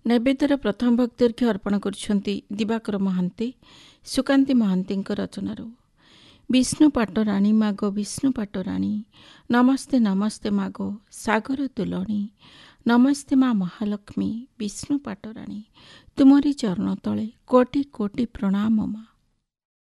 ନୈବେଦ୍ୟର ପ୍ରଥମ ଭକ୍ତିର୍ଘ୍ୟ ଅର୍ପଣ କରୁଛନ୍ତି ଦିବାକର ମହାନ୍ତି ସୁକାନ୍ତି ମହାନ୍ତିଙ୍କ ରଚନାରୁ। ବିଷ୍ଣୁ ପାଟରାଣୀ ମାଗ ବିଷ୍ଣୁ ପାଟରାଣୀ, ନମସ୍ତେ ନମସ୍ତେ ମାଗ ସାଗର ତୁଲଣୀ, ନମସ୍ତେ ମା ମହାଲକ୍ଷ୍ମୀ ବିଷ୍ଣୁ ପାଟରାଣୀ, ତୁମରି ଚରଣ ତଳେ କୋଟି କୋଟି ପ୍ରଣାମ ମା।